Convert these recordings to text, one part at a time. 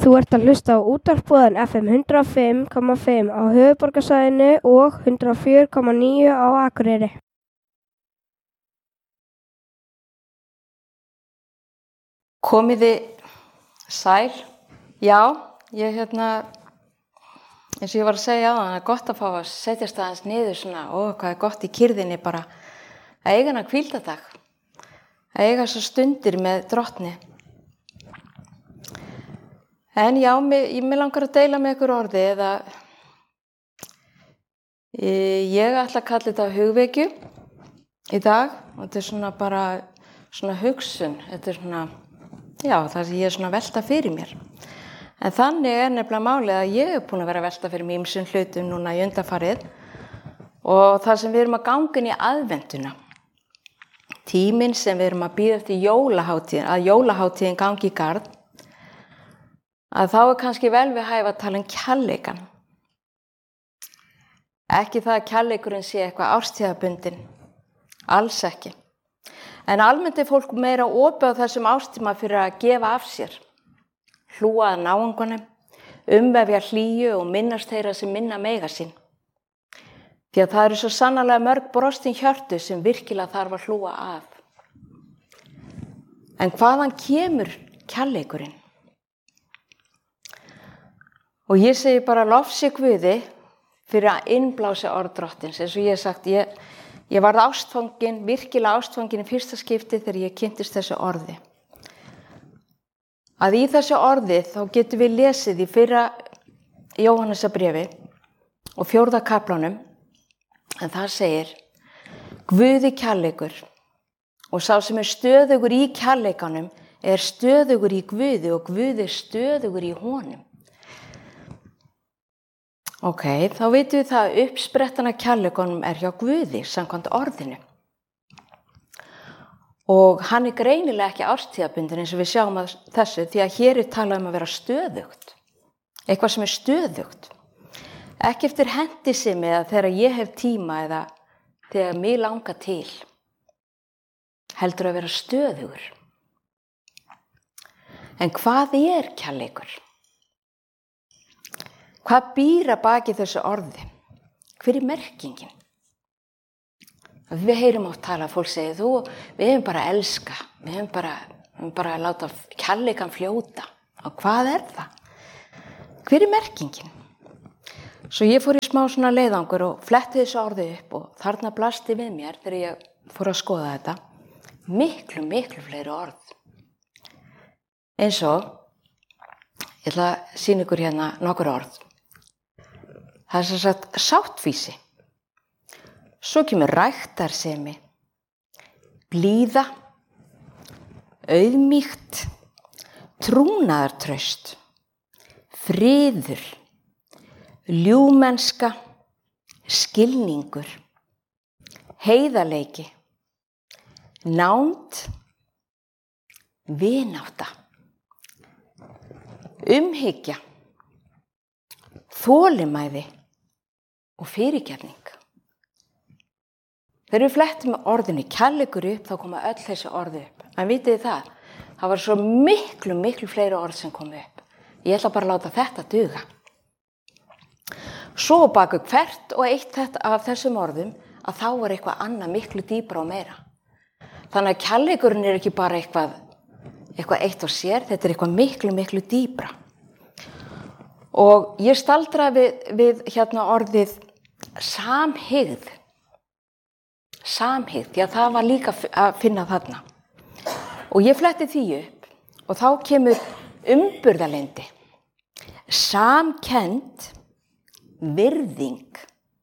Þú ert að hlusta á útvarpsboðan FM 105,5 á höfuðborgarsvæðinu og 104,9 á Akureyri. Komiði sæl. Já, ég eins og ég var að segja áðan, það er gott að fá að setjast aðeins niður svona, hvað er gott í kyrrðinni bara að eiga hana hvíldardag, að eiga svo stundir með drottni. En já, mig langar að deila með ykkur orði eða ég ætla að kalla þetta hugvekju í dag og þetta er svona bara svona hugsun, þetta er svona, já, það sem ég er svona að velta fyrir mér. En þannig er nefnilega málið að ég er búin að vera að velta fyrir mér ýmsum hlutum núna í undanfarið og þar sem við erum að ganga inn í aðventuna. Tíminn sem við erum að bíða eftir jólahátíðin, að jólahátíðin gangi í garð, að þá er kannski vel við hæfi að tala kærleikann. Ekki það að kærleikurinn sé eitthvað árstíðabundinn, alls ekki. En almennt er fólk meira opið á þessum árstíma fyrir að gefa af sér. Hlúa að náungunum, umvefja hlýju og minnast þeirra sem minna mega sín. Því að það eru svo sannarlega mörg brostin hjörtu sem virkilega þarf að hlúa að. En hvaðan kemur kærleikurinn? Og ég segi bara lofsi Guði fyrir að innblása orð drottins. Eins og ég hef sagt, ég varð ástfangin, virkilega ástfangin í fyrsta skipti þegar ég kynntist þessu orði. Að í þessu orði þá getum við lesið í fyrra Jóhannesarbréfi og 4. kaflanum, en það segir Guði kærleikur og sá sem er stöðugur í kærleikanum er stöðugur í Guði og Guði er stöðugur í honum. Ok, þá vitum við það að uppsprettan af kærleikanum er hjá Guði samkvæmt orðinu. Og hann er greinilega ekki árstíðabundinn eins og við sjáum að þessu því að hér er talað að vera stöðugt. Eitthvað sem er stöðugt. Ekki eftir hentisemi eða þegar ég hef tíma eða þegar mig langar til. Heldur að vera stöðugur. En hvað er kærleikur? Hvað býr að baki þessu orði? Hver er merkingin? Við heyrum oft tala, fólk segir, við hefum bara að elska, við hefum bara að láta kærleikann fljóta. Og hvað er það? Hver er merkingin? Svo ég fór í smá svona leiðangur og fletti þessu orði upp og þarna blasti við mér þegar ég fór að skoða þetta. Miklu fleiri orð. Eins og, ég ætla að sýna ykkur hérna nokkur orð. Það er sem sagt sáttfýsi. Svo kemur ræktarsemi, blíða, auðmýkt, trúnaðartraust, friður, ljúfmennska, skilningur, heiðarleiki, nánd, vinátta, umhyggja, þolinmæði og fyrirgefning. Þegar við flettum orðinu kærleikur upp, þá koma öll þessi orði upp. En vitið þið það var svo miklu fleiri orð sem komu upp. Ég ætla bara að láta þetta duga. Svo baku hvert og eitt af þessum orðum að þá var eitthvað annað miklu dýpra og meira. Þannig að kærleikurinn er ekki bara eitthvað eitt og sér, þetta er eitthvað miklu dýpra. Og ég staldraði við orðið samhygð. Samhygð, því að það var líka að finna þarna. Og ég fletti því upp og þá kemur umburðarlyndi, samkennd, virðing,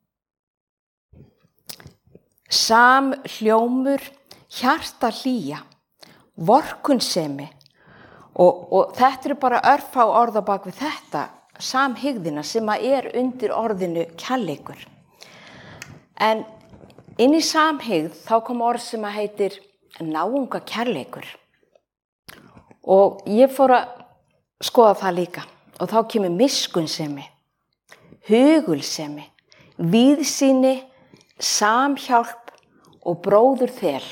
samhljómur, hjartahlýja, vorkunnsemi og þetta eru bara örfá orð á bak við þetta, samhygðina sem er undir orðinu kærleikur. En inn í samhygð þá kom orð sem heitir náunga kærleikur og ég fór að skoða það líka og þá kemur miskunnsemi, hugulsemi, víðsýni, samhjálp og bróðurþel.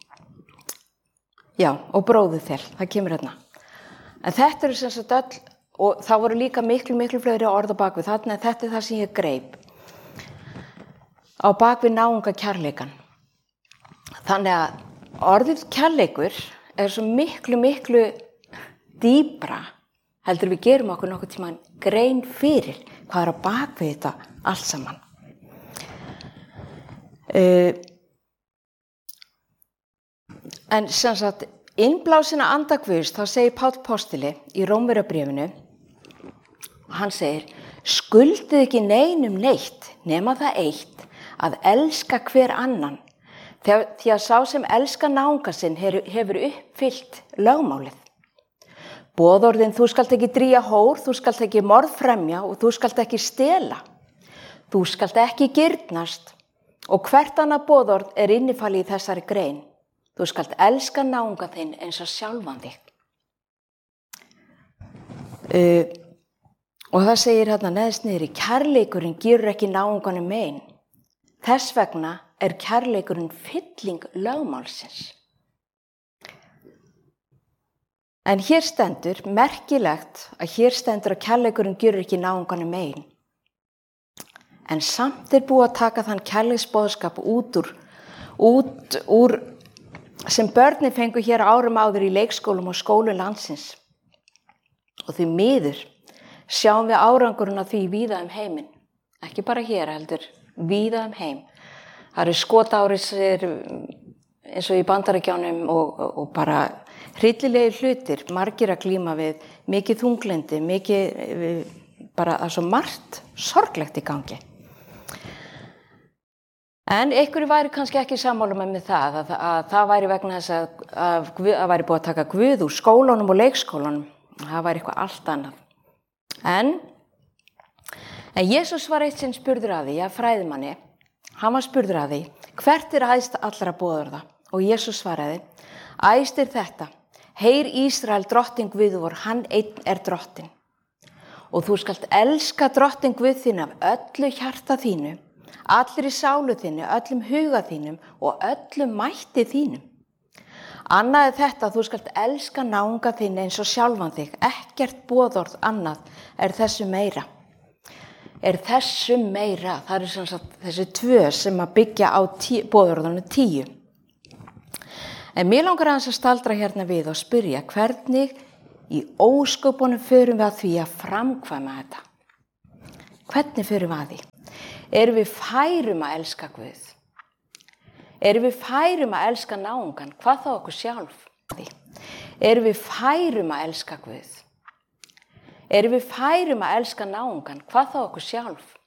Já, og bróðurþel, það kemur hérna. En þetta eru sem sagt öll og það voru líka miklu fleiri orð á bakvið, þannig að þetta er það sem ég greip á bakvið náunga kærleikan. Þannig að orðið kærleikur er svo miklu dýpra heldur við gerum okkur nokkuð tímann grein fyrir hvað er á bakvið þetta allt saman. En sem sagt, innblásina anda Guðs, þá segir Páll postuli í Rómverjabréfinu, hann segir, skuldið ekki neinum neitt nema það eitt að elska hver annan, því að sá sem elskar náunga sinn hefur uppfyllt lögmálið. Boðorðin, þú skalt ekki drýja hór, þú skalt ekki morðfremja og þú skalt ekki stela. Þú skalt ekki girnast og hvert annað boðorð er innifalið í þessari grein. Þú skalt elska náunga þinn eins og sjálfan þig. Og það segir hérna neðst niðri, kærleikurinn gerur ekki náunganum mein. Þess vegna er kærleikurinn fylling lögmálsins. En hér stendur, merkilegt að hér stendur að kærleikurinn gerur ekki náunganum mein. En samt er búið að taka þann kærleiksboðskap út úr sem börnin fengu hér árum áður í leikskólum og skólum landsins. Og því miður sjáum við árangurinn af því víða heiminn. Ekki bara hér heldur, víða heim. Það eru skotárisir eins og í Bandaríkjánum og bara hryllilegir hlutir, margir að glíma við, mikið þunglyndi, bara það er svo margt sorglegt í gangi. En einhverju væri kannski ekki sammála með það, að það væri vegna þess að væri búið að taka Guð úr skólanum og leikskólanum. Það væri eitthvað allt annað. En Jesús var eitt sinn spurður að því, fræðimanni, hann var spurður að því, hvert er æðst allra boðorða? Og Jesús svaraði, æðst er þetta, heyr Ísrael drottinn Guð vor, hann einn er drottinn. Og þú skalt elska drottinn Guð þinn af öllu hjarta þínu, allri sálu þinni, öllum huga þínum og öllum mætti þínum. Annað er þetta, þú skalt elska náunga þinn eins og sjálfan þig, ekkert boðorð annað er þessu meira. Það eru sem sagt þessi tvö sem að byggja á boðorðunum 10. En mér langar aðeins að staldra hérna við og spyrja hvernig í ósköpunum förum við að því að framkvæma þetta. Hvernig förum við að því? Erum við færum að elska Guð? Erum við færum að elska náungan? Hvað þá okkur sjálf? Erum við færum að elska Guð? Erum við færum að elska náungan? Hvað þá okkur sjálf?